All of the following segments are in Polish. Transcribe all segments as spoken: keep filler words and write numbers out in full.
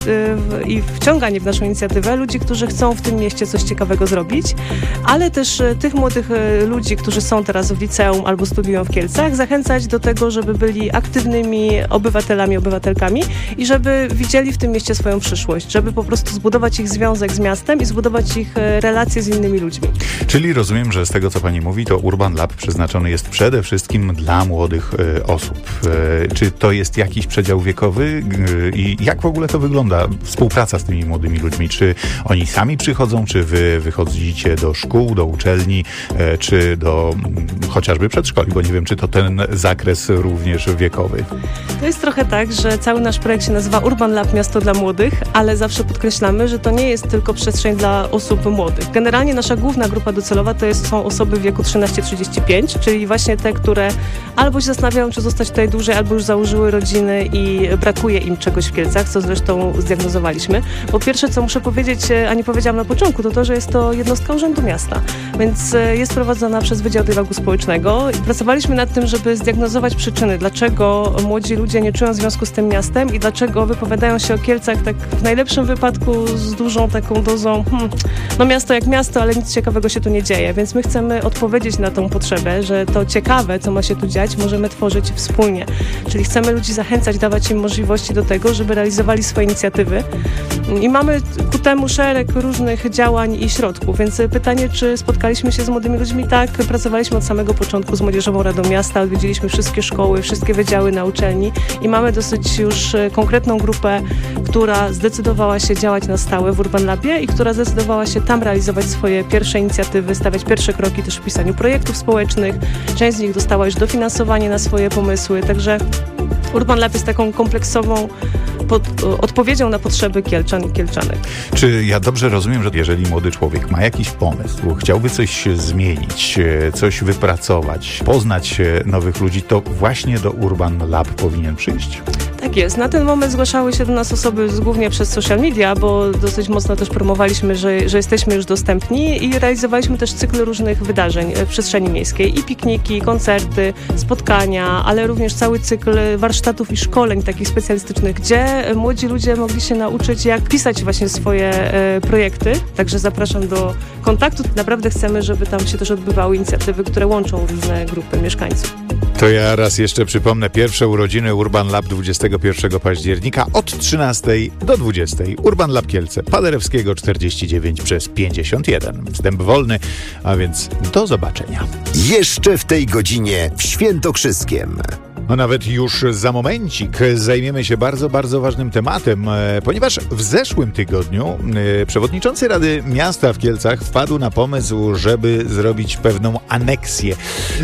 i wciąganie w naszą inicjatywę ludzi, którzy chcą w tym mieście coś ciekawego zrobić, ale też tych młodych ludzi, którzy są teraz w liceum albo studiują w Kielcach, zachęcać do tego, żeby byli aktywnymi obywatelami, obywatelkami i żeby widzieli w tym mieście swoją przyszłość, żeby po prostu zbudować ich związek z miastem i zbudować ich relacje z innymi ludźmi. Czyli rozumiem, że z tego, co pani mówi, to Urban Lab przeznaczony jest przede wszystkim dla młodych y, osób. Y, czy to jest jakiś przedział wiekowy y, i jak w ogóle to wygląda? Współpraca z tymi młodymi ludźmi? Czy oni sami przychodzą, czy wy wychodzicie do szkół, do uczelni, e, czy do m, chociażby przedszkoli, bo nie wiem, czy to ten zakres również wiekowy. To jest trochę tak, że cały nasz projekt się nazywa Urban Lab Miasto dla Młodych, ale zawsze podkreślamy, że to nie jest tylko przestrzeń dla osób młodych. Generalnie nasza główna grupa docelowa to jest, są osoby w wieku trzynaście trzydzieści pięć, czyli właśnie te, które albo się zastanawiają, czy zostać tutaj dłużej, albo już założyły rodziny i brakuje im czegoś w Kielcach, co zresztą zdiagnozowaliśmy. Po pierwsze, co muszę powiedzieć, a nie powiedziałam na początku, to to, że jest to jednostka Urzędu Miasta, więc jest prowadzona przez Wydział Dialogu Społecznego i pracowaliśmy nad tym, żeby zdiagnozować przyczyny, dlaczego młodzi ludzie nie czują związku z tym miastem i dlaczego wypowiadają się o Kielcach tak w najlepszym wypadku z dużą taką dozą hmm, no miasto jak miasto, ale nic ciekawego się tu nie dzieje, więc my chcemy odpowiedzieć na tą potrzebę, że to ciekawe, co ma się tu dziać, możemy tworzyć wspólnie, czyli chcemy ludzi zachęcać, dawać im możliwości do tego, żeby realizowali swoje inicjatywy i mamy ku temu szereg różnych działań i środków, więc pytanie, czy spotkaliśmy się z młodymi ludźmi? Tak, pracowaliśmy od samego początku z Młodzieżową Radą Miasta, odwiedziliśmy wszystkie szkoły, wszystkie wydziały na uczelni i mamy dosyć już konkretną grupę, która zdecydowała się działać na stałe w Urban Labie i która zdecydowała się tam realizować swoje pierwsze inicjatywy, stawiać pierwsze kroki też w pisaniu projektów społecznych. Część z nich dostała już dofinansowanie na swoje pomysły, także Urban Lab jest taką kompleksową pod, odpowiedzią na potrzeby Kielczan i Kielczanek. Czy ja dobrze rozumiem, że jeżeli młody człowiek ma jakiś pomysł, chciałby coś zmienić, coś wypracować, poznać nowych ludzi, to właśnie do Urban Lab powinien przyjść? Tak jest. Na ten moment zgłaszały się do nas osoby głównie przez social media, bo dosyć mocno też promowaliśmy, że, że jesteśmy już dostępni i realizowaliśmy też cykl różnych wydarzeń w przestrzeni miejskiej. I pikniki, koncerty, spotkania, ale również cały cykl warsztatów i szkoleń takich specjalistycznych, gdzie młodzi ludzie mogli się nauczyć, jak pisać właśnie swoje e, projekty. Także zapraszam do kontaktu. Naprawdę chcemy, żeby tam się też odbywały inicjatywy, które łączą różne grupy mieszkańców. To ja raz jeszcze przypomnę pierwsze urodziny Urban Lab dwudziestego pierwszego października od trzynastej do dwudziestej. Urban Lab Kielce, Paderewskiego czterdzieści dziewięć przez pięćdziesiąt jeden. Wstęp wolny, a więc do zobaczenia. Jeszcze w tej godzinie w Świętokrzyskiem. No nawet już za momencik zajmiemy się bardzo, bardzo ważnym tematem, ponieważ w zeszłym tygodniu przewodniczący Rady Miasta w Kielcach wpadł na pomysł, żeby zrobić pewną aneksję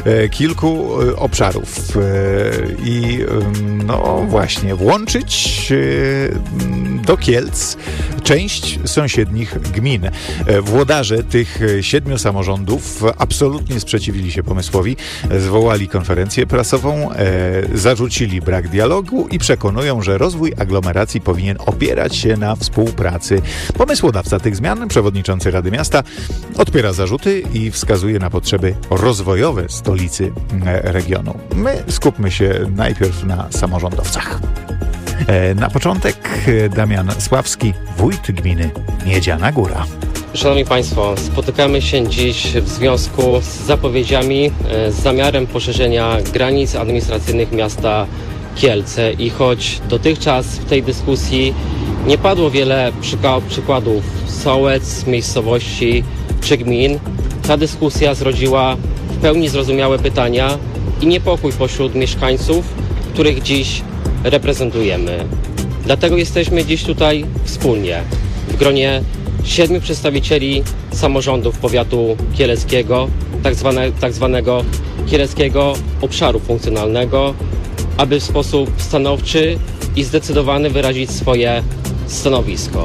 kilku obszarów i no właśnie włączyć do Kielc część sąsiednich gmin. Włodarze tych siedmiu samorządów absolutnie sprzeciwili się pomysłowi, zwołali konferencję prasową, zarzucili brak dialogu i przekonują, że rozwój aglomeracji powinien opierać się na współpracy. Pomysłodawca tych zmian, przewodniczący Rady Miasta, odpiera zarzuty i wskazuje na potrzeby rozwojowe stolicy regionu. My skupmy się najpierw na samorządowcach. Na początek Damian Sławski, wójt gminy Miedziana Góra. Szanowni Państwo, spotykamy się dziś w związku z zapowiedziami, z zamiarem poszerzenia granic administracyjnych miasta Kielce i choć dotychczas w tej dyskusji nie padło wiele przyka- przykładów sołec, miejscowości czy gmin, ta dyskusja zrodziła w pełni zrozumiałe pytania i niepokój pośród mieszkańców, których dziś reprezentujemy. Dlatego jesteśmy dziś tutaj wspólnie, w gronie siedmiu przedstawicieli samorządów powiatu kieleckiego, tak, zwane, tak zwanego kieleckiego obszaru funkcjonalnego, aby w sposób stanowczy i zdecydowany wyrazić swoje stanowisko.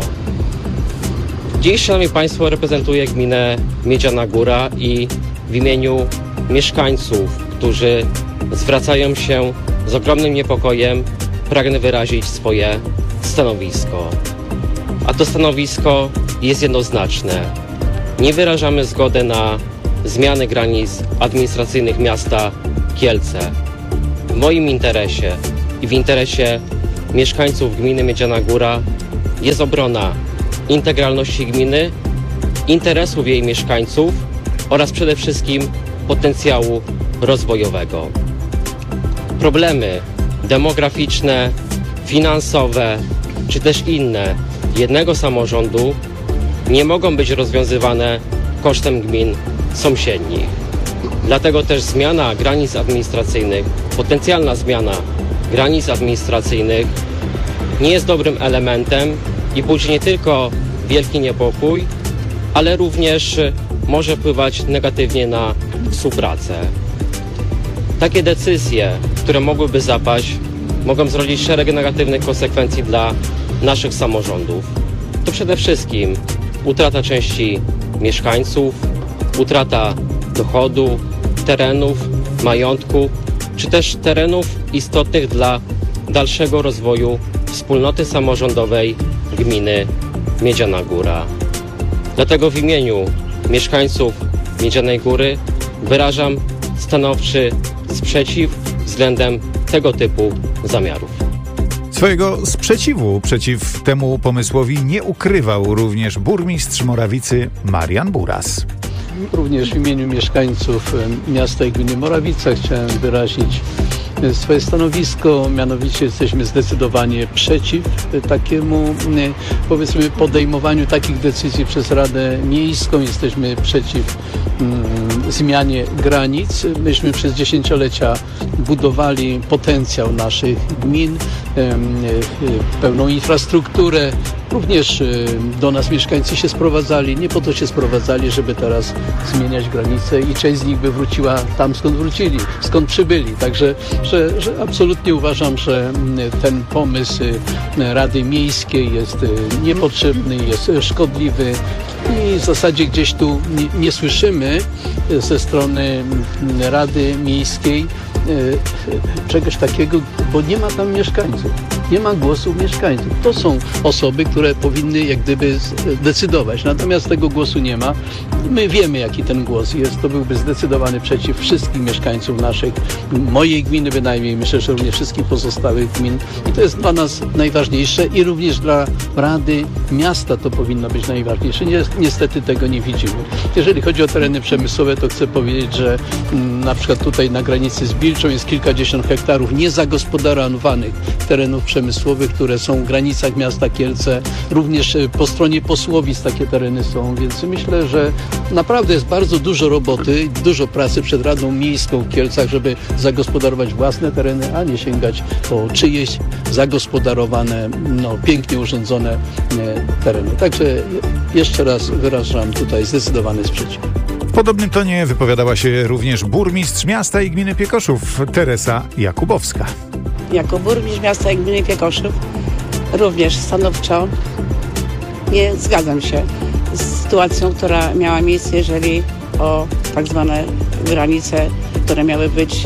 Dziś, Szanowni Państwo, reprezentuję gminę Miedziana Góra i w imieniu mieszkańców, którzy zwracają się z ogromnym niepokojem, pragnę wyrazić swoje stanowisko. A to stanowisko jest jednoznaczne. Nie wyrażamy zgody na zmianę granic administracyjnych miasta Kielce. W moim interesie i w interesie mieszkańców gminy Miedziana Góra jest obrona integralności gminy, interesów jej mieszkańców oraz przede wszystkim potencjału rozwojowego. Problemy demograficzne, finansowe czy też inne jednego samorządu nie mogą być rozwiązywane kosztem gmin sąsiednich. Dlatego też zmiana granic administracyjnych, potencjalna zmiana granic administracyjnych nie jest dobrym elementem i budzi nie tylko wielki niepokój, ale również może wpływać negatywnie na współpracę. Takie decyzje, które mogłyby zapaść, mogą zrodzić szereg negatywnych konsekwencji dla naszych samorządów. To przede wszystkim utrata części mieszkańców, utrata dochodu, terenów, majątku, czy też terenów istotnych dla dalszego rozwoju wspólnoty samorządowej gminy Miedziana Góra. Dlatego w imieniu mieszkańców Miedzianej Góry wyrażam stanowczy sprzeciw względem tego typu zamiarów. Swojego sprzeciwu przeciw temu pomysłowi nie ukrywał również burmistrz Morawicy Marian Buras. Również w imieniu mieszkańców miasta i gminy Morawica chciałem wyrazić swoje stanowisko, mianowicie jesteśmy zdecydowanie przeciw takiemu, powiedzmy, podejmowaniu takich decyzji przez Radę Miejską. Jesteśmy przeciw mm, zmianie granic. Myśmy przez dziesięciolecia budowali potencjał naszych gmin, em, pełną infrastrukturę. Również do nas mieszkańcy się sprowadzali, nie po to się sprowadzali, żeby teraz zmieniać granice i część z nich by wróciła tam, skąd wrócili, skąd przybyli. Także że, że absolutnie uważam, że ten pomysł Rady Miejskiej jest niepotrzebny, jest szkodliwy i w zasadzie gdzieś tu nie, nie słyszymy ze strony Rady Miejskiej czegoś takiego, bo nie ma tam mieszkańców. Nie ma głosu mieszkańców. To są osoby, które powinny jak gdyby decydować. Natomiast tego głosu nie ma. My wiemy, jaki ten głos jest. To byłby zdecydowany przeciw wszystkich mieszkańców naszych, mojej gminy bynajmniej, myślę, że również wszystkich pozostałych gmin. I to jest dla nas najważniejsze i również dla Rady Miasta to powinno być najważniejsze. Niestety tego nie widzimy. Jeżeli chodzi o tereny przemysłowe, to chcę powiedzieć, że na przykład tutaj na granicy z Bilczą jest kilkadziesiąt hektarów niezagospodarowanych terenów przemysłowych, które są w granicach miasta Kielce. Również po stronie Posłowic takie tereny są, więc myślę, że naprawdę jest bardzo dużo roboty, dużo pracy przed Radą Miejską w Kielcach, żeby zagospodarować własne tereny, a nie sięgać po czyjeś zagospodarowane, no, pięknie urządzone tereny. Także jeszcze raz wyrażam tutaj zdecydowany sprzeciw. W podobnym tonie wypowiadała się również burmistrz miasta i gminy Piekoszów Teresa Jakubowska. Jako burmistrz miasta i gminy Piekoszów również stanowczo nie zgadzam się z sytuacją, która miała miejsce, jeżeli o tak zwane granice, które miały być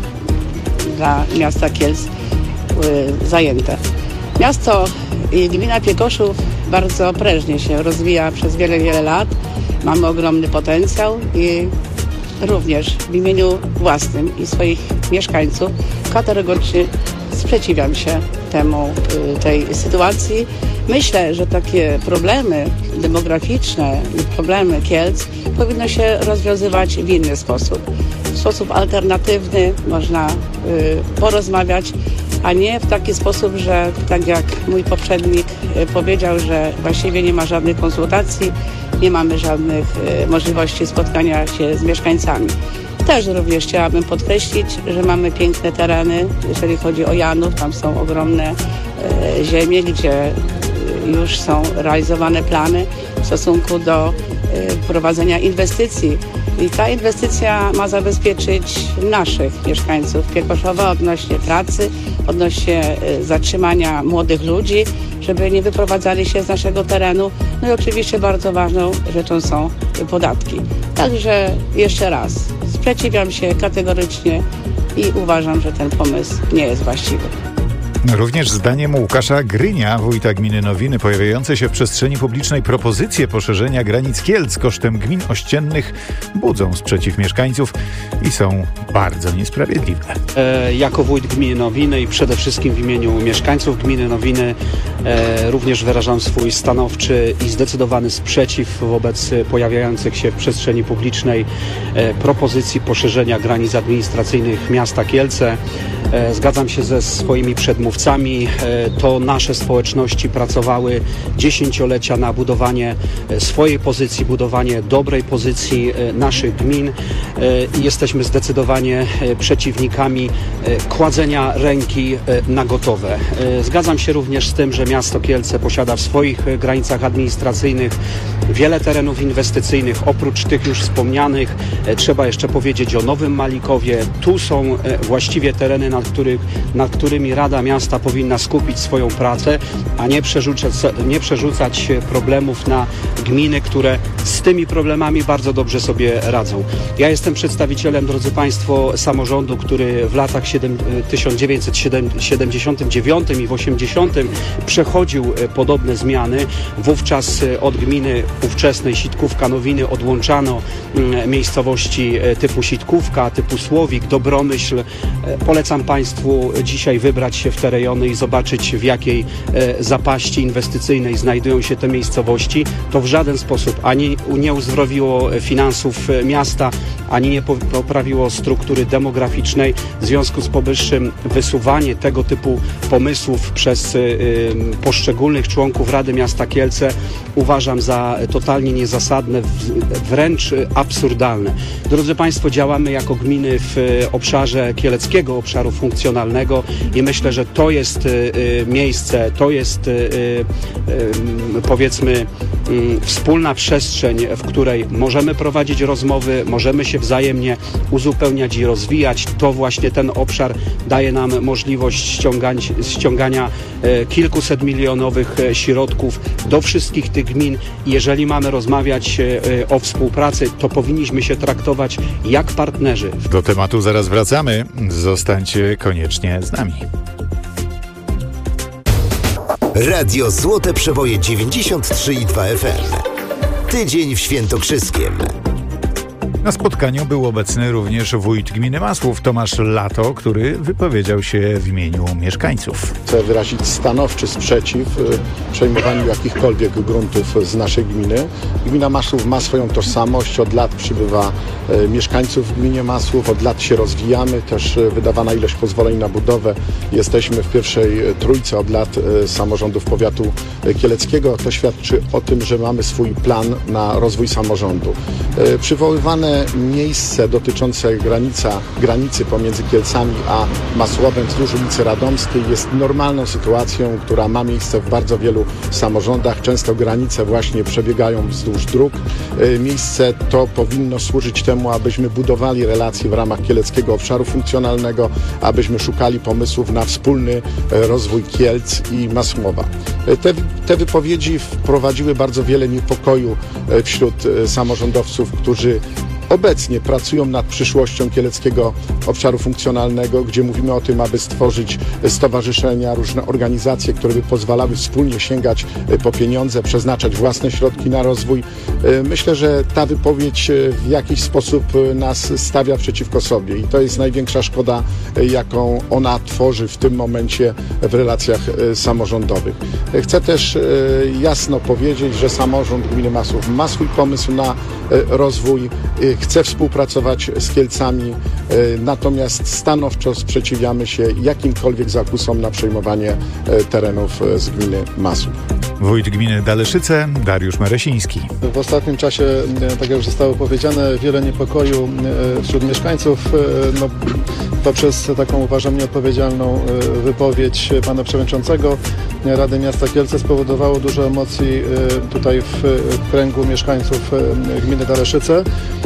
dla miasta Kielc y, zajęte. Miasto i gmina Piekoszów bardzo prężnie się rozwija przez wiele, wiele lat. Mamy ogromny potencjał i również w imieniu własnym i swoich mieszkańców kategorycznie sprzeciwiam się temu, tej sytuacji. Myślę, że takie problemy demograficzne i problemy Kielc powinno się rozwiązywać w inny sposób. W sposób alternatywny można y, porozmawiać, a nie w taki sposób, że tak jak mój poprzednik y, powiedział, że właściwie nie ma żadnych konsultacji, nie mamy żadnych y, możliwości spotkania się z mieszkańcami. Też również chciałabym podkreślić, że mamy piękne tereny, jeżeli chodzi o Janów, tam są ogromne e, ziemie, gdzie już są realizowane plany w stosunku do e, prowadzenia inwestycji. I ta inwestycja ma zabezpieczyć naszych mieszkańców Piekoszowa odnośnie pracy, odnośnie e, zatrzymania młodych ludzi, żeby nie wyprowadzali się z naszego terenu. No i oczywiście bardzo ważną rzeczą są podatki. Także jeszcze raz sprzeciwiam się kategorycznie i uważam, że ten pomysł nie jest właściwy. Również zdaniem Łukasza Grynia, wójta gminy Nowiny, pojawiające się w przestrzeni publicznej propozycje poszerzenia granic Kielc kosztem gmin ościennych budzą sprzeciw mieszkańców i są bardzo niesprawiedliwe. E, jako wójt gminy Nowiny i przede wszystkim w imieniu mieszkańców gminy Nowiny e, również wyrażam swój stanowczy i zdecydowany sprzeciw wobec pojawiających się w przestrzeni publicznej e, propozycji poszerzenia granic administracyjnych miasta Kielce. E, zgadzam się ze swoimi przedmówcami. E, to nasze społeczności pracowały dziesięciolecia na budowanie e, swojej pozycji, budowanie dobrej pozycji e, naszych gmin e, i jesteśmy zdecydowanie e, przeciwnikami e, kładzenia ręki e, na gotowe. E, zgadzam się również z tym, że miasto Kielce posiada w swoich e, granicach administracyjnych wiele terenów inwestycyjnych. Oprócz tych już wspomnianych e, trzeba jeszcze powiedzieć o Nowym Malikowie. Tu są e, właściwie tereny, nad, których, nad którymi Rada Miasta powinna skupić swoją pracę, a nie przerzucać, nie przerzucać problemów na gminy, które z tymi problemami bardzo dobrze sobie radzą. Ja jestem przedstawicielem, drodzy Państwo, samorządu, który w latach tysiąc dziewięćset siedemdziesiątym dziewiątym i w osiemdziesiątym przechodził podobne zmiany. Wówczas od gminy ówczesnej Sitkówka Nowiny odłączano miejscowości typu Sitkówka, typu Słowik, Dobromyśl. Polecam Państwu dzisiaj wybrać się w te rejony i zobaczyć, w jakiej zapaści inwestycyjnej znajdują się te miejscowości. To w żaden sposób ani nie uzdrowiło finansów miasta, ani nie poprawiło struktury demograficznej. W związku z powyższym wysuwanie tego typu pomysłów przez poszczególnych członków Rady Miasta Kielce uważam za totalnie niezasadne, wręcz absurdalne. Drodzy Państwo, działamy jako gminy w obszarze kieleckiego obszaru funkcjonalnego i myślę, że to jest miejsce, to jest powiedzmy wspólna przestrzeń, w której możemy prowadzić rozmowy, możemy się wzajemnie uzupełniać i rozwijać. To właśnie ten obszar daje nam możliwość ściągania, ściągania kilkuset milionowych środków do wszystkich tych gmin. Jeżeli mamy rozmawiać o współpracy, to powinniśmy się traktować jak partnerzy. Do tematu zaraz wracamy. Zostańcie koniecznie z nami. Radio Złote Przewoje dziewięćdziesiąt trzy i dwa F M. Tydzień w Świętokrzyskiem. Na spotkaniu był obecny również wójt gminy Masłów Tomasz Lato, który wypowiedział się w imieniu mieszkańców. Chcę wyrazić stanowczy sprzeciw przejmowaniu jakichkolwiek gruntów z naszej gminy. Gmina Masłów ma swoją tożsamość, od lat przybywa mieszkańców w gminie Masłów, od lat się rozwijamy, też wydawana ilość pozwoleń na budowę. Jesteśmy w pierwszej trójce od lat samorządów powiatu kieleckiego. To świadczy o tym, że mamy swój plan na rozwój samorządu. Przywoływane miejsce dotyczące granica, granicy pomiędzy Kielcami a Masłowem wzdłuż ulicy Radomskiej jest normalną sytuacją, która ma miejsce w bardzo wielu samorządach. Często granice właśnie przebiegają wzdłuż dróg. Miejsce to powinno służyć temu, abyśmy budowali relacje w ramach kieleckiego obszaru funkcjonalnego, abyśmy szukali pomysłów na wspólny rozwój Kielc i Masłowa. Te, te wypowiedzi wprowadziły bardzo wiele niepokoju wśród samorządowców, którzy obecnie pracują nad przyszłością kieleckiego obszaru funkcjonalnego, gdzie mówimy o tym, aby stworzyć stowarzyszenia, różne organizacje, które by pozwalały wspólnie sięgać po pieniądze, przeznaczać własne środki na rozwój. Myślę, że ta wypowiedź w jakiś sposób nas stawia przeciwko sobie i to jest największa szkoda, jaką ona tworzy w tym momencie w relacjach samorządowych. Chcę też jasno powiedzieć, że samorząd gminy Masłów ma swój pomysł na rozwój, chce współpracować z Kielcami, natomiast stanowczo sprzeciwiamy się jakimkolwiek zakusom na przejmowanie terenów z gminy Masłów. Wójt gminy Daleszyce Dariusz Meresiński. W ostatnim czasie, tak jak już zostało powiedziane, wiele niepokoju wśród mieszkańców, no, poprzez taką, uważam, nieodpowiedzialną wypowiedź pana przewodniczącego Rady Miasta Kielce spowodowało dużo emocji tutaj w kręgu mieszkańców gminy Daleszyce.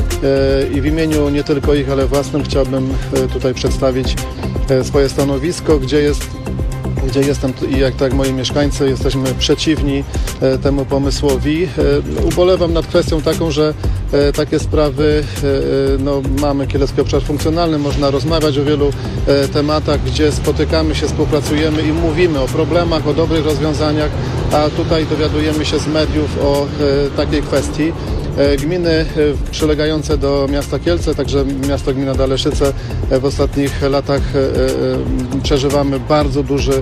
I w imieniu nie tylko ich, ale własnym chciałbym tutaj przedstawić swoje stanowisko, gdzie jest gdzie jestem i jak tak moi mieszkańcy jesteśmy przeciwni temu pomysłowi. Ubolewam nad kwestią taką, że takie sprawy. No, mamy Kielecki Obszar Funkcjonalny, można rozmawiać o wielu tematach, gdzie spotykamy się, współpracujemy i mówimy o problemach, o dobrych rozwiązaniach, a tutaj dowiadujemy się z mediów o takiej kwestii. Gminy przylegające do miasta Kielce, także miasto gmina Daleszyce, w ostatnich latach przeżywamy bardzo duży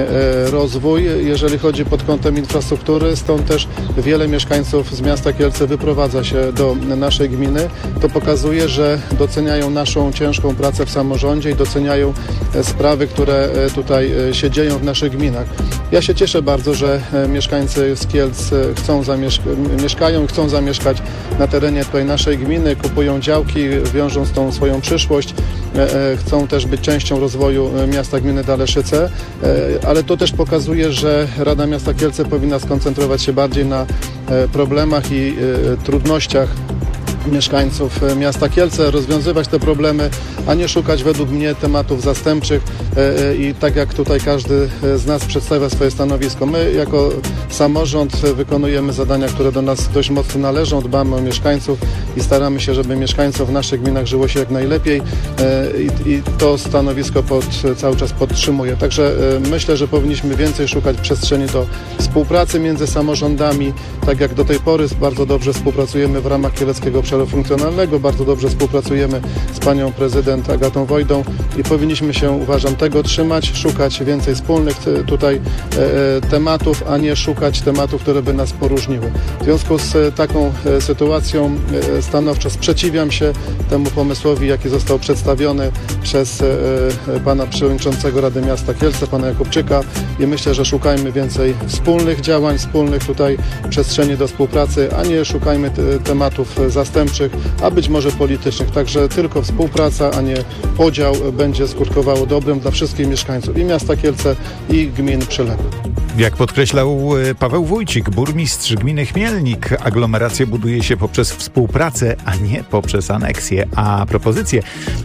rozwój, jeżeli chodzi pod kątem infrastruktury, stąd też wiele mieszkańców z miasta Kielce wyprowadza się do naszej gminy. To pokazuje, że doceniają naszą ciężką pracę w samorządzie i doceniają sprawy, które tutaj się dzieją w naszych gminach. Ja się cieszę bardzo, że mieszkańcy z Kielc chcą zamieszka- mieszkają i chcą zamieszkać na terenie tutaj naszej gminy, kupują działki, wiążą z tą swoją przyszłość, chcą też być częścią rozwoju miasta gminy Daleszyce, ale to też pokazuje, że Rada Miasta Kielce powinna skoncentrować się bardziej na problemach i trudnościach mieszkańców miasta Kielce, rozwiązywać te problemy, a nie szukać według mnie tematów zastępczych i tak jak tutaj każdy z nas przedstawia swoje stanowisko. My jako samorząd wykonujemy zadania, które do nas dość mocno należą, dbamy o mieszkańców i staramy się, żeby mieszkańcom w naszych gminach żyło się jak najlepiej i, i to stanowisko pod, cały czas podtrzymuję. Także myślę, że powinniśmy więcej szukać przestrzeni do współpracy między samorządami, tak jak do tej pory bardzo dobrze współpracujemy w ramach Kieleckiego Obszaru Funkcjonalnego, bardzo dobrze współpracujemy z panią prezydent Agatą Wojdą i powinniśmy się, uważam, tego trzymać, szukać więcej wspólnych tutaj e, tematów, a nie szukać tematów, które by nas poróżniły. W związku z taką e, sytuacją e, stanowczo sprzeciwiam się temu pomysłowi, jaki został przedstawiony przez e, pana przewodniczącego Rady Miasta Kielce, pana Jakubczyka i myślę, że szukajmy więcej wspólnych działań, wspólnych tutaj przestrzeni do współpracy, a nie szukajmy te, tematów zastępczych, a być może politycznych. Także tylko współpraca, a nie podział będzie skutkowało dobrym dla wszystkich mieszkańców i miasta Kielce, i gmin przyległych. Jak podkreślał Paweł Wójcik, burmistrz gminy Chmielnik, aglomerację buduje się poprzez współpracę, a nie poprzez aneksję. A propozycję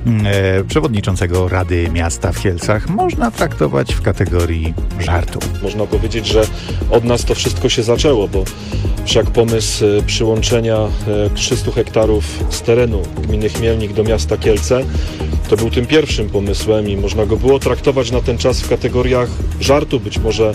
e, przewodniczącego Rady Miasta w Kielcach można traktować w kategorii żartu. Można powiedzieć, że od nas to wszystko się zaczęło, bo wszak pomysł przyłączenia trzysta hektarów z terenu gminy Chmielnik do miasta Kielce to był tym pierwszym pomysłem i można go było traktować na ten czas w kategoriach żartu, być może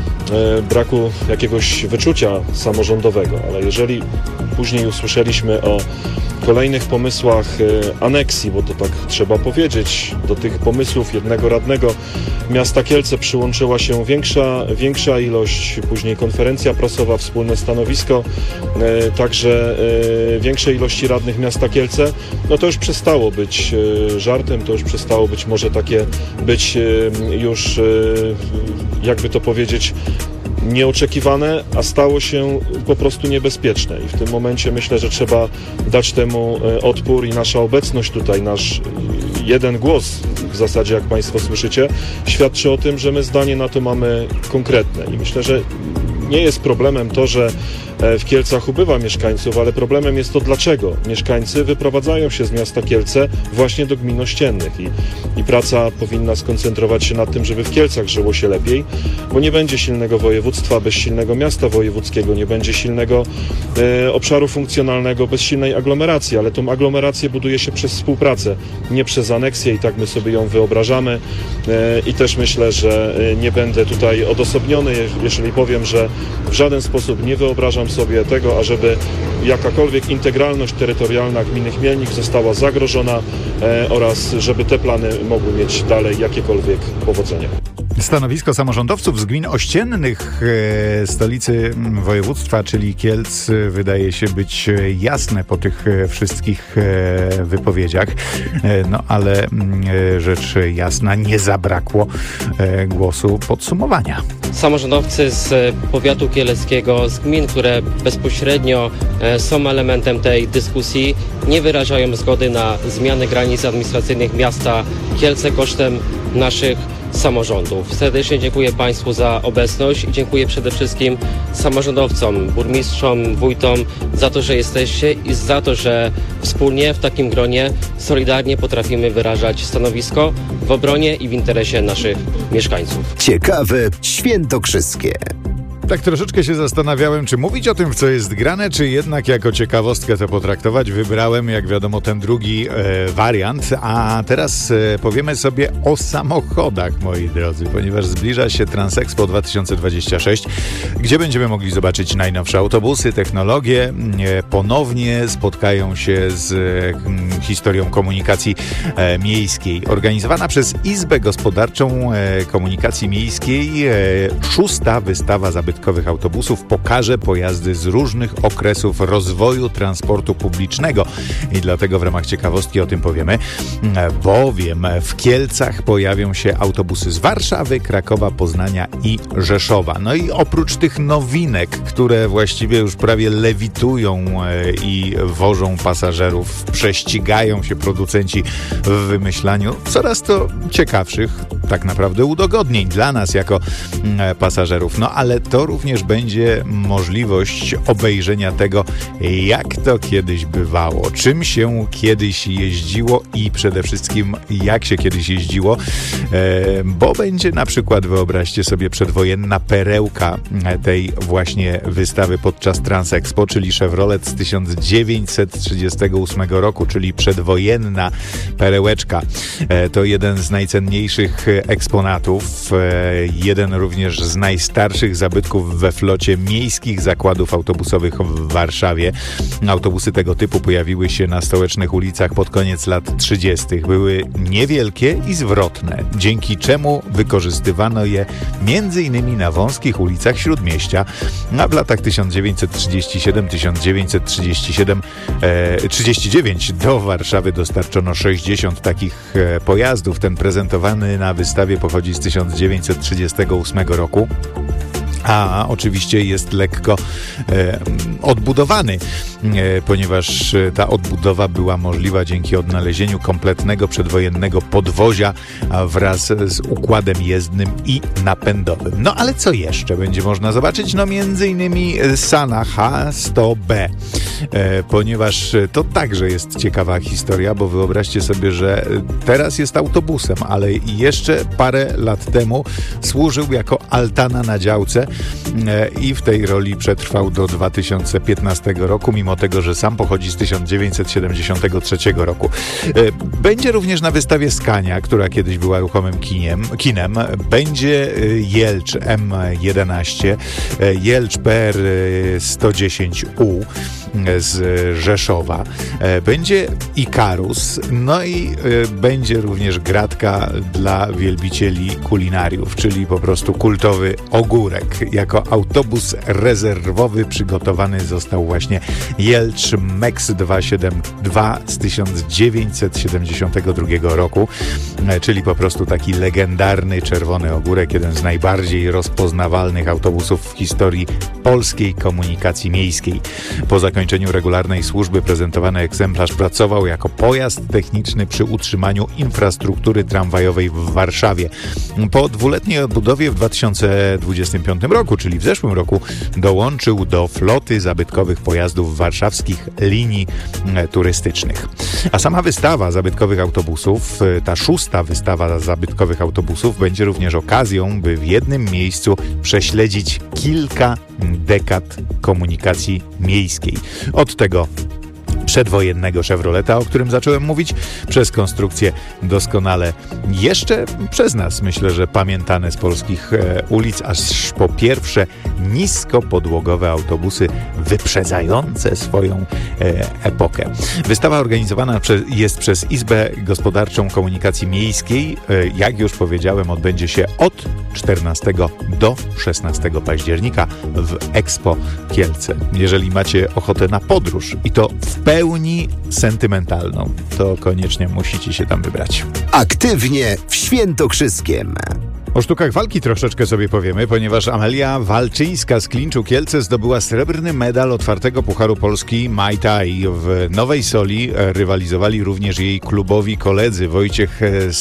e, braku jakiegoś wyczucia samorządowego, ale jeżeli później usłyszeliśmy o kolejnych pomysłach e, aneksji, bo to tak trzeba powiedzieć, do tych pomysłów jednego radnego miasta Kielce przyłączyła się większa, większa ilość, później konferencja prasowa, wspólne stanowisko, e, także e, większej ilości radnych miasta Kielce, no to już przestało być e, żartem, to już przestało być może takie być e, już, e, jakby to powiedzieć, nieoczekiwane, a stało się po prostu niebezpieczne i w tym momencie myślę, że trzeba dać temu odpór i nasza obecność tutaj, nasz jeden głos w zasadzie, jak Państwo słyszycie, świadczy o tym, że my zdanie na to mamy konkretne i myślę, że nie jest problemem to, że w Kielcach ubywa mieszkańców, ale problemem jest to, dlaczego mieszkańcy wyprowadzają się z miasta Kielce właśnie do gmin ościennych i, i praca powinna skoncentrować się na tym, żeby w Kielcach żyło się lepiej, bo nie będzie silnego województwa bez silnego miasta wojewódzkiego, nie będzie silnego e, obszaru funkcjonalnego bez silnej aglomeracji, ale tą aglomerację buduje się przez współpracę, nie przez aneksję i tak my sobie ją wyobrażamy e, i też myślę, że nie będę tutaj odosobniony, jeżeli powiem, że w żaden sposób nie wyobrażam sobie tego, ażeby jakakolwiek integralność terytorialna gminy Chmielnik została zagrożona e, oraz żeby te plany mogły mieć dalej jakiekolwiek powodzenie. Stanowisko samorządowców z gmin ościennych e, stolicy województwa, czyli Kielc, wydaje się być jasne po tych wszystkich e, wypowiedziach. E, no ale e, rzecz jasna, nie zabrakło e, głosu podsumowania. Samorządowcy z powiatu kieleckiego, z gmin, które bezpośrednio e, są elementem tej dyskusji, nie wyrażają zgody na zmiany granic administracyjnych miasta Kielce kosztem naszych samorządów. Serdecznie dziękuję Państwu za obecność i dziękuję przede wszystkim samorządowcom, burmistrzom, wójtom za to, że jesteście i za to, że wspólnie w takim gronie solidarnie potrafimy wyrażać stanowisko w obronie i w interesie naszych mieszkańców. Ciekawe świętokrzyskie. Tak troszeczkę się zastanawiałem, czy mówić o tym, w co jest grane, czy jednak jako ciekawostkę to potraktować. Wybrałem, jak wiadomo, ten drugi e, wariant, a teraz e, powiemy sobie o samochodach, moi drodzy, ponieważ zbliża się Transexpo dwa tysiące dwadzieścia sześć, gdzie będziemy mogli zobaczyć najnowsze autobusy, technologie. E, ponownie spotkają się z e, historią komunikacji e, miejskiej. Organizowana przez Izbę Gospodarczą e, Komunikacji Miejskiej e, szósta wystawa zabytkowych autobusów pokaże pojazdy z różnych okresów rozwoju transportu publicznego. I dlatego w ramach ciekawostki o tym powiemy, bowiem w Kielcach pojawią się autobusy z Warszawy, Krakowa, Poznania i Rzeszowa. No i oprócz tych nowinek, które właściwie już prawie lewitują i wożą pasażerów, prześcigają się producenci w wymyślaniu coraz to ciekawszych tak naprawdę udogodnień dla nas jako pasażerów. No ale to również będzie możliwość obejrzenia tego, jak to kiedyś bywało, czym się kiedyś jeździło i przede wszystkim jak się kiedyś jeździło, bo będzie na przykład, wyobraźcie sobie, przedwojenna perełka tej właśnie wystawy podczas Transexpo, czyli Chevrolet z tysiąc dziewięćset trzydziestego ósmego roku, czyli przedwojenna perełeczka. To jeden z najcenniejszych eksponatów, jeden również z najstarszych zabytków we flocie miejskich zakładów autobusowych w Warszawie. Autobusy tego typu pojawiły się na stołecznych ulicach pod koniec lat trzydziestych. Były niewielkie i zwrotne, dzięki czemu wykorzystywano je między innymi na wąskich ulicach Śródmieścia. A w latach tysiąc dziewięćset trzydziesty siódmy do tysiąc dziewięćset trzydziestego siódmego e, trzydziestego dziewiątego do Warszawy dostarczono sześćdziesiąt takich e, pojazdów. Ten prezentowany na wystawie pochodzi z tysiąc dziewięćset trzydziestego ósmego roku. A oczywiście jest lekko e, odbudowany, e, ponieważ ta odbudowa była możliwa dzięki odnalezieniu kompletnego przedwojennego podwozia wraz z układem jezdnym i napędowym. No ale co jeszcze będzie można zobaczyć? No między innymi Sana H sto B, e, ponieważ to także jest ciekawa historia, bo wyobraźcie sobie, że teraz jest autobusem, ale jeszcze parę lat temu służył jako altana na działce i w tej roli przetrwał do dwa tysiące piętnastego roku, mimo tego, że sam pochodzi z tysiąc dziewięćset siedemdziesiątego trzeciego roku. Będzie również na wystawie Scania, która kiedyś była ruchomym kiniem, kinem. Będzie Jelcz M jedenaście, Jelcz P R sto dziesięć U z Rzeszowa. Będzie Ikarus, no i będzie również gratka dla wielbicieli kulinariów, czyli po prostu kultowy ogórek. Jako autobus rezerwowy przygotowany został właśnie Jelcz Mex dwieście siedemdziesiąt dwa z tysiąc dziewięćset siedemdziesiątego drugiego roku, czyli po prostu taki legendarny czerwony ogórek, jeden z najbardziej rozpoznawalnych autobusów w historii polskiej komunikacji miejskiej. Po zakończeniu regularnej służby prezentowany egzemplarz pracował jako pojazd techniczny przy utrzymaniu infrastruktury tramwajowej w Warszawie. Po dwuletniej odbudowie w dwa tysiące dwudziestym piątym roku, czyli w zeszłym roku, dołączył do floty zabytkowych pojazdów warszawskich linii turystycznych. A sama wystawa zabytkowych autobusów, ta szósta wystawa zabytkowych autobusów, będzie również okazją, by w jednym miejscu prześledzić kilka dekad komunikacji miejskiej. Od tego przedwojennego Chevroleta, o którym zacząłem mówić, przez konstrukcję doskonale jeszcze przez nas, myślę, że pamiętane z polskich e, ulic, aż po pierwsze niskopodłogowe autobusy wyprzedzające swoją e, epokę. Wystawa organizowana prze, jest przez Izbę Gospodarczą Komunikacji Miejskiej. E, jak już powiedziałem, odbędzie się od czternastego do szesnastego października w Expo Kielce. Jeżeli macie ochotę na podróż i to w pełni sentymentalną, to koniecznie musicie się tam wybrać. Aktywnie w Świętokrzyskiem. O sztukach walki troszeczkę sobie powiemy, ponieważ Amelia Walczyńska z Klinczu Kielce zdobyła srebrny medal otwartego Pucharu Polski Muay Thai. W Nowej Soli rywalizowali również jej klubowi koledzy Wojciech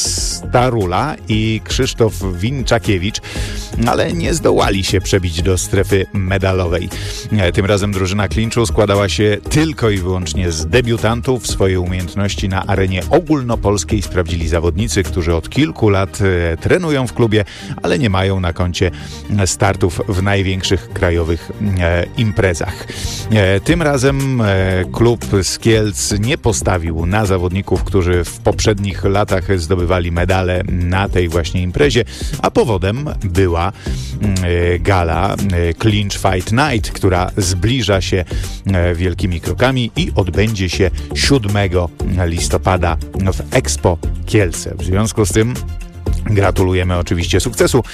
Starula i Krzysztof Winczakiewicz, ale nie zdołali się przebić do strefy medalowej. Tym razem drużyna Klinczu składała się tylko i wyłącznie z debiutantów. Swoje umiejętności na arenie ogólnopolskiej sprawdzili zawodnicy, którzy od kilku lat trenują w klubie Kielce, ale nie mają na koncie startów w największych krajowych e, imprezach. E, tym razem e, klub z Kielc nie postawił na zawodników, którzy w poprzednich latach zdobywali medale na tej właśnie imprezie, a powodem była e, gala e, Clinch Fight Night, która zbliża się e, wielkimi krokami i odbędzie się siódmego listopada w Expo Kielce. W związku z tym gratulujemy oczywiście sukcesu,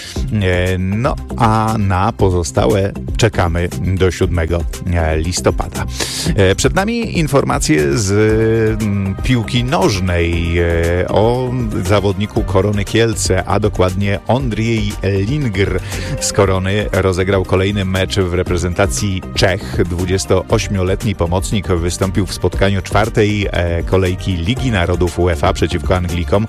no a na pozostałe czekamy do siódmego listopada. Przed nami informacje z piłki nożnej o zawodniku Korony Kielce, a dokładnie Ondřej Lingr z Korony rozegrał kolejny mecz w reprezentacji Czech. dwudziestoośmioletni pomocnik wystąpił w spotkaniu czwartej kolejki Ligi Narodów UEFA przeciwko Anglikom.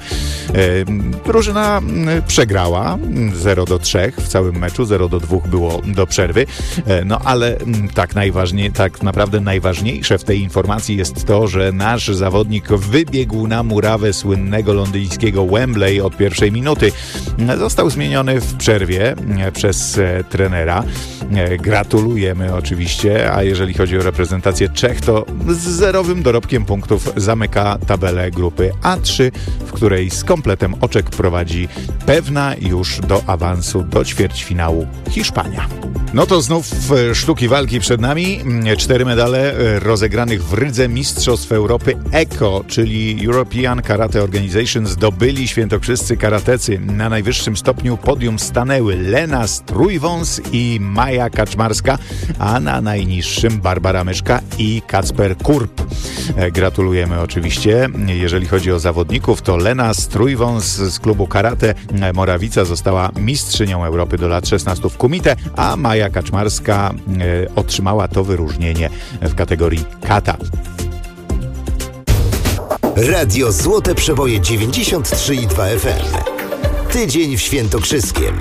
Drużyna przegrała zero do trzech w całym meczu, zero do dwóch było do przerwy, no ale tak najważniej, tak naprawdę najważniejsze w tej informacji jest to, że nasz zawodnik wybiegł na murawę słynnego londyńskiego Wembley od pierwszej minuty. Został zmieniony w przerwie przez trenera. Gratulujemy oczywiście, a jeżeli chodzi o reprezentację Czech, to z zerowym dorobkiem punktów zamyka tabelę grupy A trzy, w której z kompletem oczek prowadzi pewna już do awansu do ćwierćfinału Hiszpania. No to znów sztuki walki przed nami. Cztery medale rozegranych w Rydze Mistrzostw Europy E K O, czyli European Karate Organization, zdobyli świętokrzyscy karatecy. Na najwyższym stopniu podium stanęły Lena Strójwąs i Maja Kaczmarska, a na najniższym Barbara Myszka i Kacper Kurp. Gratulujemy oczywiście. Jeżeli chodzi o zawodników, to Lena Strójwąs z klubu Karate Morawica została mistrzynią Europy do lat szesnastu w kumite, a Maja Kaczmarska e, otrzymała to wyróżnienie w kategorii kata. Radio Złote Przeboje dziewięćdziesiąt trzy i dwa F M. Tydzień w Świętokrzyskiem.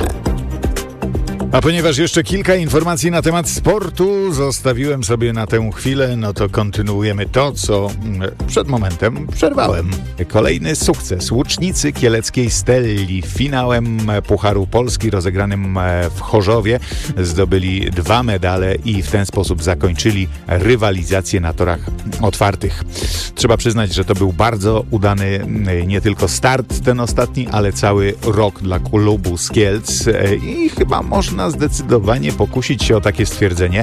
A ponieważ jeszcze kilka informacji na temat sportu zostawiłem sobie na tę chwilę, no to kontynuujemy to, co przed momentem przerwałem. Kolejny sukces łucznicy kieleckiej Stelli. Finałem Pucharu Polski rozegranym w Chorzowie zdobyli dwa medale i w ten sposób zakończyli rywalizację na torach otwartych. Trzeba przyznać, że to był bardzo udany nie tylko start ten ostatni, ale cały rok dla klubu z Kielc i chyba można zdecydowanie pokusić się o takie stwierdzenie,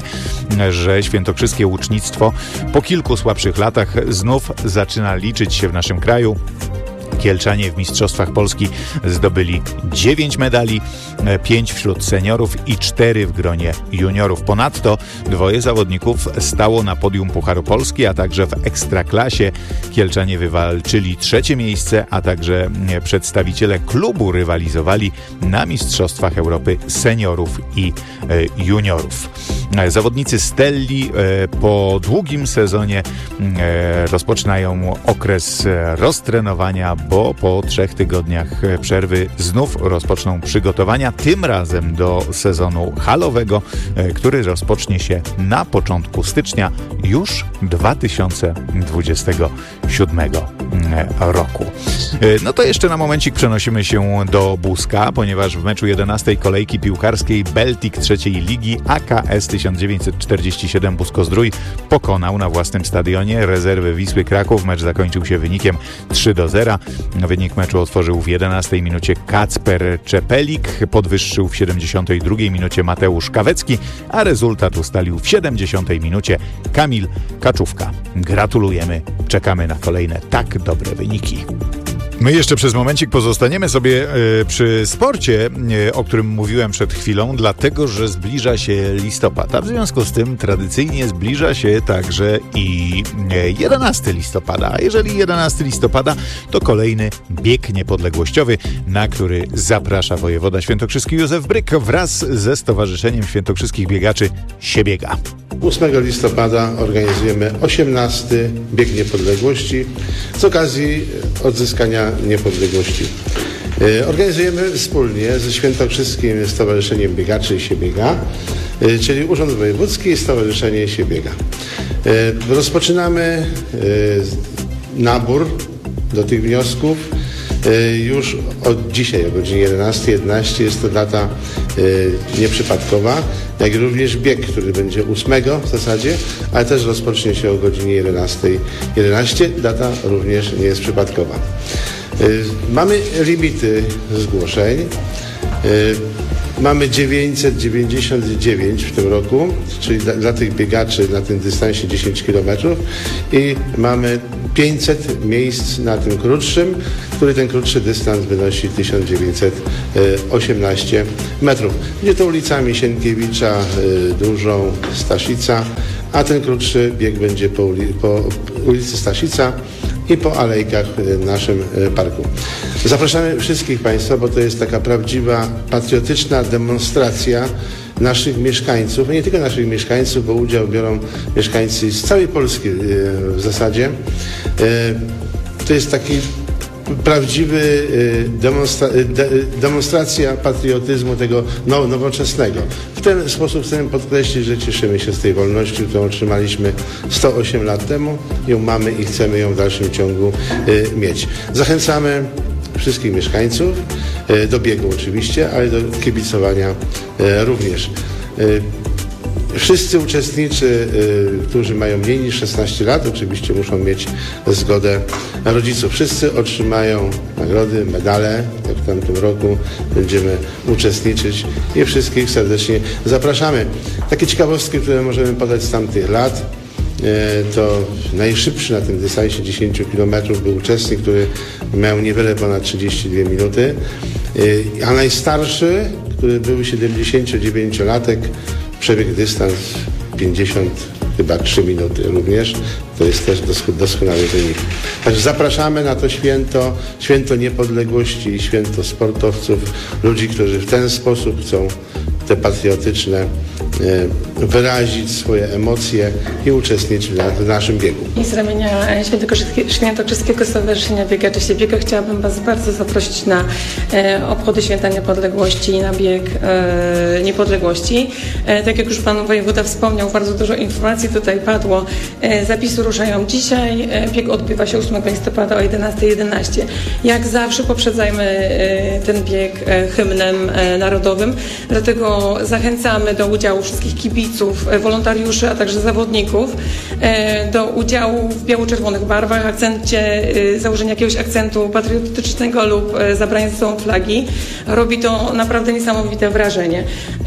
że świętokrzyskie łucznictwo po kilku słabszych latach znów zaczyna liczyć się w naszym kraju. Kielczanie w Mistrzostwach Polski zdobyli dziewięć medali, pięć wśród seniorów i cztery w gronie juniorów. Ponadto dwoje zawodników stało na podium Pucharu Polski, a także w Ekstraklasie Kielczanie wywalczyli trzecie miejsce, a także przedstawiciele klubu rywalizowali na Mistrzostwach Europy seniorów i juniorów. Zawodnicy Stelli po długim sezonie rozpoczynają okres roztrenowania, bo po trzech tygodniach przerwy znów rozpoczną przygotowania, tym razem do sezonu halowego, który rozpocznie się na początku stycznia już dwa tysiące dwudziestego siódmego roku. No to jeszcze na momencik przenosimy się do Buska, ponieważ w meczu jedenastej kolejki piłkarskiej Beltik trzeciej ligi A K S tysiąc dziewięćset czterdzieści siedem Busko-Zdrój pokonał na własnym stadionie rezerwy Wisły Kraków. Mecz zakończył się wynikiem trzy do zera. Wynik meczu otworzył w jedenastej minucie Kacper Czepelik, podwyższył w siedemdziesiątej drugiej minucie Mateusz Kawecki, a rezultat ustalił w siedemdziesiątej minucie Kamil Kaczówka. Gratulujemy, czekamy na kolejne tak dobre wyniki. My jeszcze przez momencik pozostaniemy sobie y, przy sporcie, y, o którym mówiłem przed chwilą, dlatego że zbliża się listopad, a w związku z tym tradycyjnie zbliża się także i y, jedenastego listopada. A jeżeli jedenastego listopada, to kolejny bieg niepodległościowy, na który zaprasza wojewoda świętokrzyski Józef Bryk wraz ze Stowarzyszeniem Świętokrzyskich Biegaczy Siebiega. ósmego listopada organizujemy osiemnasty bieg niepodległości z okazji odzyskania niepodległości. Organizujemy wspólnie ze Świętokrzyskim Stowarzyszeniem Biegaczy Siebiega, czyli Urząd Wojewódzki i Stowarzyszenie Siebiega. Rozpoczynamy nabór do tych wniosków. już od dzisiaj o godzinie jedenastej jedenaście. Jest to data nieprzypadkowa, jak również bieg, który będzie ósmego w zasadzie, ale też rozpocznie się o godzinie jedenastej jedenaście. Data również nie jest przypadkowa. Mamy limity zgłoszeń. Mamy dziewięćset dziewięćdziesiąt dziewięć w tym roku, czyli dla, dla tych biegaczy na tym dystansie dziesięć kilometrów, i mamy pięćset miejsc na tym krótszym, który ten krótszy dystans wynosi tysiąc dziewięćset osiemnaście metrów. Będzie to ulicami Sienkiewicza, Dużą, Staszica, a ten krótszy bieg będzie po, uli, po ulicy Staszica i po alejkach w naszym parku. Zapraszamy wszystkich Państwa, bo to jest taka prawdziwa, patriotyczna demonstracja naszych mieszkańców, nie tylko naszych mieszkańców, bo udział biorą mieszkańcy z całej Polski w zasadzie. To jest taki prawdziwy demonstra de demonstracja patriotyzmu tego now nowoczesnego. W ten sposób chcemy podkreślić, że cieszymy się z tej wolności, którą otrzymaliśmy sto osiem lat temu. Ją mamy i chcemy ją w dalszym ciągu mieć. Zachęcamy wszystkich mieszkańców do biegu oczywiście, ale do kibicowania również. Wszyscy uczestnicy, którzy mają mniej niż szesnaście lat, oczywiście muszą mieć zgodę rodziców. Wszyscy otrzymają nagrody, medale, jak w tamtym roku będziemy uczestniczyć i wszystkich serdecznie zapraszamy. Takie ciekawostki, które możemy podać z tamtych lat, to najszybszy na tym dystansie dziesięć kilometrów był uczestnik, który miał niewiele ponad trzydzieści dwie minuty, a najstarszy, który był siedemdziesięciodziewięciolatek, przebiegł dystans pięćdziesiąt chyba trzy minuty również. To jest też doskonały wynik. Także zapraszamy na to święto, święto niepodległości i święto sportowców, ludzi, którzy w ten sposób chcą te patriotyczne wyrazić swoje emocje i uczestniczyć w naszym biegu. I z ramienia Świętokrzyskiego Stowarzyszenia Biegaczy się Biega chciałabym Was bardzo zaprosić na e, obchody Święta Niepodległości i na bieg e, Niepodległości. E, tak jak już Pan Wojewoda wspomniał, bardzo dużo informacji tutaj padło. E, zapisy ruszają dzisiaj. E, bieg odbywa się ósmego listopada o jedenastej jedenaście. Jak zawsze poprzedzajmy e, ten bieg e, hymnem e, narodowym, dlatego zachęcamy do udziału wszystkich kibiców, wolontariuszy, a także zawodników do udziału w biało-czerwonych barwach, akcencie, założenia jakiegoś akcentu patriotycznego lub zabrania ze sobą flagi. Robi to naprawdę niesamowite wrażenie.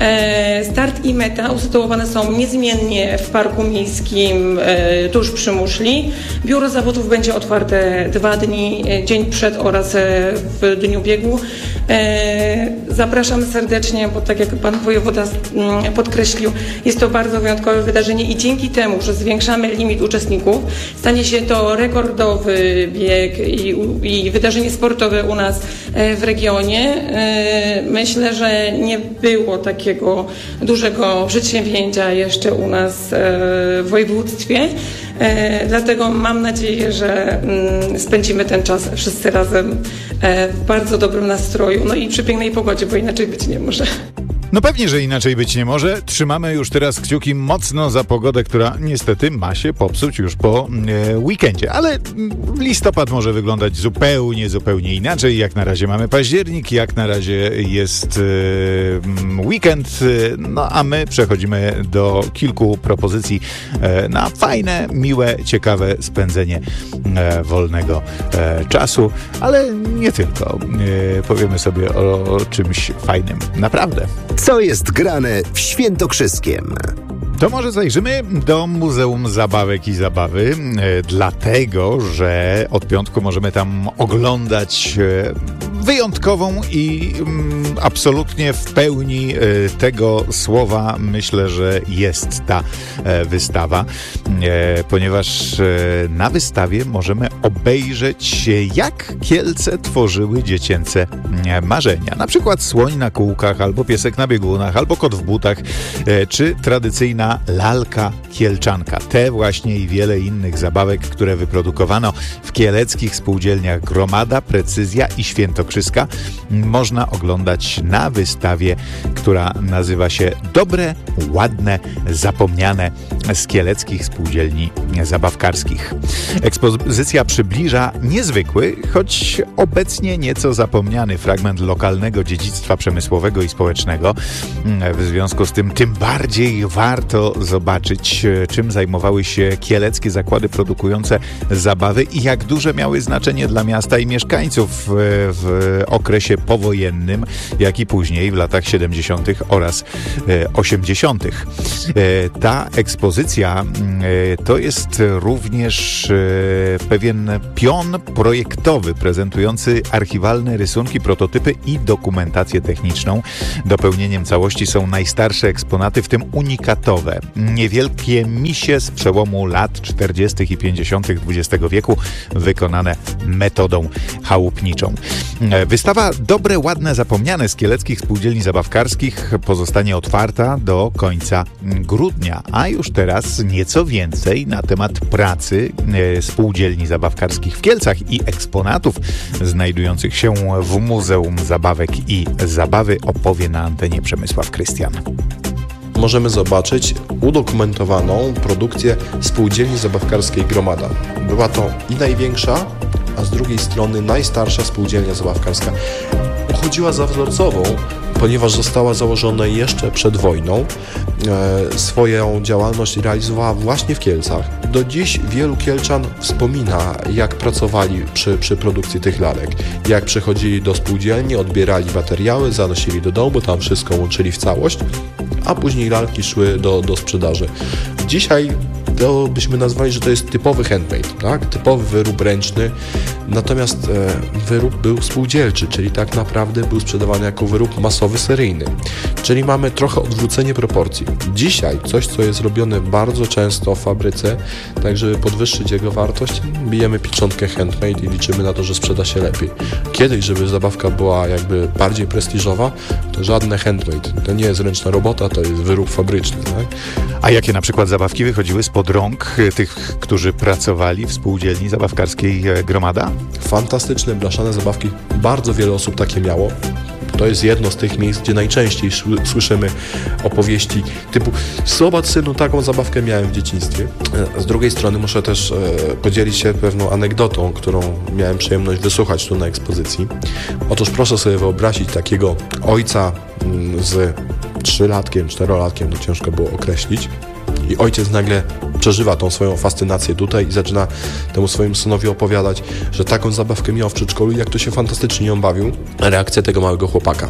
Start i meta usytuowane są niezmiennie w Parku Miejskim tuż przy muszli. Biuro zawodów będzie otwarte dwa dni, dzień przed oraz w dniu biegu. Zapraszamy serdecznie, bo tak jak Pan Wojewoda podkreślił, jest to bardzo wyjątkowe wydarzenie i dzięki temu, że zwiększamy limit uczestników, stanie się to rekordowy bieg i, i wydarzenie sportowe u nas w regionie. Myślę, że nie było takiego dużego przedsięwzięcia jeszcze u nas w województwie. Dlatego mam nadzieję, że spędzimy ten czas wszyscy razem w bardzo dobrym nastroju, no i przy pięknej pogodzie, bo inaczej być nie może. No pewnie, że inaczej być nie może. Trzymamy już teraz kciuki mocno za pogodę, która niestety ma się popsuć już po e, weekendzie. Ale listopad może wyglądać zupełnie, zupełnie inaczej. Jak na razie mamy październik, jak na razie jest e, weekend. No a my przechodzimy do kilku propozycji e, na fajne, miłe, ciekawe spędzenie e, wolnego e, czasu. Ale nie tylko. E, powiemy sobie o, o czymś fajnym. Naprawdę. Co jest grane w Świętokrzyskiem? To może zajrzymy do Muzeum Zabawek i Zabawy, e, dlatego, że od piątku możemy tam oglądać e, wyjątkową i mm, absolutnie w pełni e, tego słowa myślę, że jest ta e, wystawa, e, ponieważ e, na wystawie możemy obejrzeć, jak Kielce tworzyły dziecięce e, marzenia. Na przykład słoń na kółkach, albo piesek na biegunach, albo kot w butach, e, czy tradycyjna lalka kielczanka. Te właśnie i wiele innych zabawek, które wyprodukowano w kieleckich spółdzielniach Gromada, Precyzja i Świętokrzyska, można oglądać na wystawie, która nazywa się Dobre, Ładne, Zapomniane z kieleckich spółdzielni zabawkarskich. Ekspozycja przybliża niezwykły, choć obecnie nieco zapomniany fragment lokalnego dziedzictwa przemysłowego i społecznego. W związku z tym tym bardziej warto zobaczyć, czym zajmowały się kieleckie zakłady produkujące zabawy i jak duże miały znaczenie dla miasta i mieszkańców w okresie powojennym, jak i później w latach siedemdziesiątych oraz osiemdziesiątych. Ta ekspozycja to jest również pewien pion projektowy prezentujący archiwalne rysunki, prototypy i dokumentację techniczną. Dopełnieniem całości są najstarsze eksponaty, w tym unikatowe, niewielkie misie z przełomu lat czterdziestych i pięćdziesiątych dwudziestego wieku, wykonane metodą chałupniczą. Wystawa Dobre, ładne, zapomniane z kieleckich spółdzielni zabawkarskich pozostanie otwarta do końca grudnia, a już teraz nieco więcej na temat pracy spółdzielni zabawkarskich w Kielcach i eksponatów znajdujących się w Muzeum Zabawek i Zabawy opowie na antenie Przemysław Krystian. Możemy zobaczyć udokumentowaną produkcję spółdzielni zabawkarskiej Gromada. Była to i największa, a z drugiej strony najstarsza spółdzielnia zabawkarska. Uchodziła za wzorcową, ponieważ została założona jeszcze przed wojną. E, swoją działalność realizowała właśnie w Kielcach. Do dziś wielu Kielczan wspomina, jak pracowali przy, przy produkcji tych lalek. Jak przychodzili do spółdzielni, odbierali materiały, zanosili do domu, tam wszystko łączyli w całość, a później lalki szły do, do sprzedaży. Dzisiaj to byśmy nazwali, że to jest typowy handmade, tak? Typowy wyrób ręczny, natomiast e, wyrób był spółdzielczy, czyli tak naprawdę był sprzedawany jako wyrób masowy, seryjny. Czyli mamy trochę odwrócenie proporcji. Dzisiaj coś, co jest robione bardzo często w fabryce, tak żeby podwyższyć jego wartość, bijemy pieczątkę handmade i liczymy na to, że sprzeda się lepiej. Kiedyś, żeby zabawka była jakby bardziej prestiżowa, to żadne handmade. To nie jest ręczna robota, to jest wyrób fabryczny, tak? A jakie na przykład zabawki wychodziły spod rąk tych, którzy pracowali w spółdzielni zabawkarskiej Gromada? Fantastyczne, blaszane zabawki. Bardzo wiele osób takie miało. To jest jedno z tych miejsc, gdzie najczęściej słyszymy opowieści typu: zobacz, synu, taką zabawkę miałem w dzieciństwie. Z drugiej strony muszę też e, podzielić się pewną anegdotą, którą miałem przyjemność wysłuchać tu na ekspozycji. Otóż proszę sobie wyobrazić takiego ojca mm, z trzylatkiem, czterolatkiem, to ciężko było określić. I ojciec nagle przeżywa tą swoją fascynację tutaj i zaczyna temu swojemu synowi opowiadać, że taką zabawkę miał w przedszkolu i jak to się fantastycznie ją bawił. Reakcja tego małego chłopaka: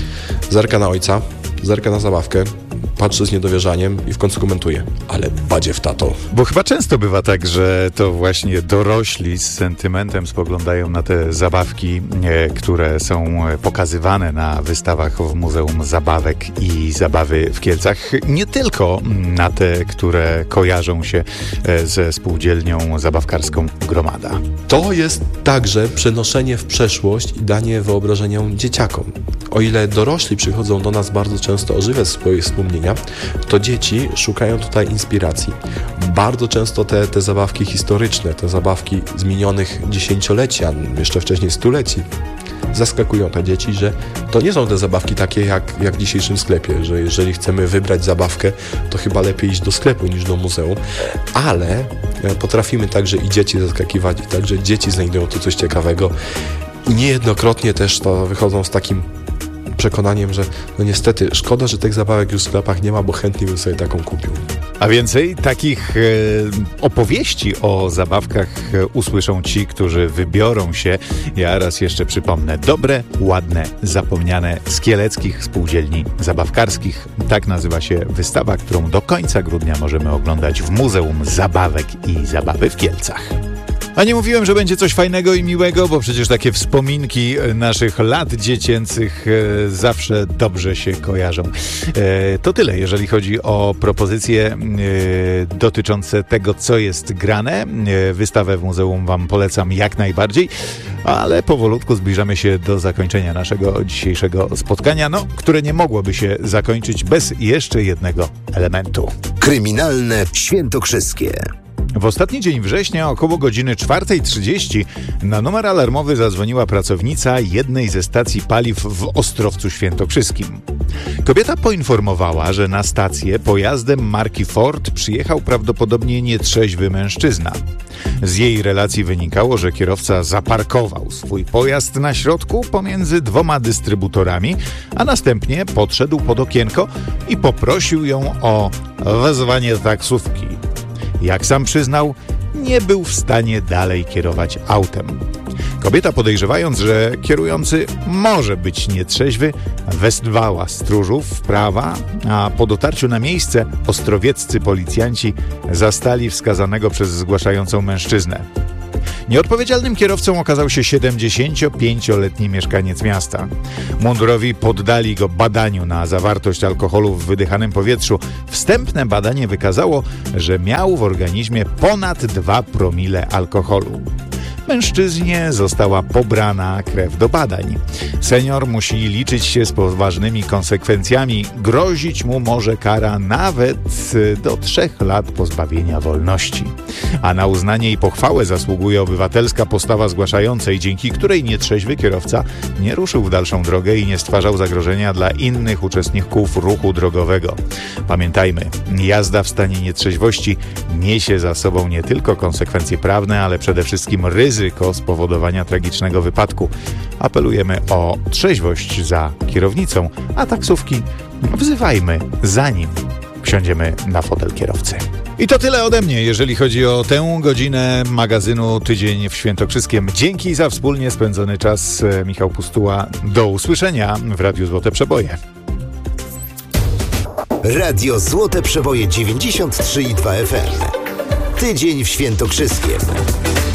zerka na ojca, zerka na zabawkę, patrzy z niedowierzaniem i w końcu komentuje: ale badziew, tato. Bo chyba często bywa tak, że to właśnie dorośli z sentymentem spoglądają na te zabawki, e, które są pokazywane na wystawach w Muzeum Zabawek i Zabawy w Kielcach. Nie tylko na te, które kojarzą się ze spółdzielnią zabawkarską Gromada. To jest także przenoszenie w przeszłość i danie wyobrażeniom dzieciakom. O ile dorośli przychodzą do nas bardzo często ożywiać swoje wspomnienia, to dzieci szukają tutaj inspiracji. Bardzo często te, te zabawki historyczne, te zabawki z minionych dziesięcioleci, a jeszcze wcześniej stuleci, zaskakują te dzieci, że to nie są te zabawki takie jak, jak w dzisiejszym sklepie, że jeżeli chcemy wybrać zabawkę, to chyba lepiej iść do sklepu niż do muzeum, ale potrafimy także i dzieci zaskakiwać, i także dzieci znajdują tu coś ciekawego i niejednokrotnie też to wychodzą z takim przekonaniem, że no niestety szkoda, że tych zabawek już w sklepach nie ma, bo chętnie bym sobie taką kupił. A więcej takich e, opowieści o zabawkach e, usłyszą ci, którzy wybiorą się, ja raz jeszcze przypomnę, dobre, ładne, zapomniane z kieleckich spółdzielni zabawkarskich. Tak nazywa się wystawa, którą do końca grudnia możemy oglądać w Muzeum Zabawek i Zabawy w Kielcach. A nie mówiłem, że będzie coś fajnego i miłego, bo przecież takie wspominki naszych lat dziecięcych e, zawsze dobrze się kojarzą. E, to tyle, jeżeli chodzi o propozycje e, dotyczące tego, co jest grane. E, wystawę w muzeum wam polecam jak najbardziej, ale powolutku zbliżamy się do zakończenia naszego dzisiejszego spotkania, no, które nie mogłoby się zakończyć bez jeszcze jednego elementu. Kryminalne świętokrzyskie. W ostatni dzień września około godziny czwartej trzydzieści na numer alarmowy zadzwoniła pracownica jednej ze stacji paliw w Ostrowcu Świętokrzyskim. Kobieta poinformowała, że na stację pojazdem marki Ford przyjechał prawdopodobnie nietrzeźwy mężczyzna. Z jej relacji wynikało, że kierowca zaparkował swój pojazd na środku pomiędzy dwoma dystrybutorami, a następnie podszedł pod okienko i poprosił ją o wezwanie taksówki. Jak sam przyznał, nie był w stanie dalej kierować autem. Kobieta, podejrzewając, że kierujący może być nietrzeźwy, wezwała stróżów prawa, a po dotarciu na miejsce ostrowieccy policjanci zastali wskazanego przez zgłaszającą mężczyznę. Nieodpowiedzialnym kierowcą okazał się siedemdziesięciopięcioletni mieszkaniec miasta. Mundurowi poddali go badaniu na zawartość alkoholu w wydychanym powietrzu. Wstępne badanie wykazało, że miał w organizmie ponad dwa promile alkoholu. Mężczyźnie została pobrana krew do badań. Senior musi liczyć się z poważnymi konsekwencjami. Grozić mu może kara nawet do trzech lat pozbawienia wolności. A na uznanie i pochwałę zasługuje obywatelska postawa zgłaszającej, dzięki której nietrzeźwy kierowca nie ruszył w dalszą drogę i nie stwarzał zagrożenia dla innych uczestników ruchu drogowego. Pamiętajmy, jazda w stanie nietrzeźwości niesie za sobą nie tylko konsekwencje prawne, ale przede wszystkim ryzyko spowodowania tragicznego wypadku. Apelujemy o trzeźwość za kierownicą, a taksówki wzywajmy zanim wsiądziemy na fotel kierowcy. I to tyle ode mnie, jeżeli chodzi o tę godzinę magazynu Tydzień w Świętokrzyskiem. Dzięki za wspólnie spędzony czas. Michał Pustuła. Do usłyszenia w Radiu Złote Przeboje. Radio Złote Przeboje dziewięćdziesiąt trzy i dwa F M. Tydzień w Świętokrzyskiem.